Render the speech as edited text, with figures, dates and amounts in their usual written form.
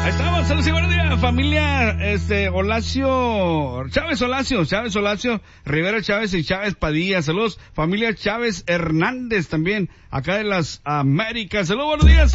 Ahí estamos, saludos y buenos días, familia, Chávez Olacio, Rivera Chávez y Chávez Padilla, saludos, familia Chávez Hernández también, acá de las Américas, saludos, buenos días.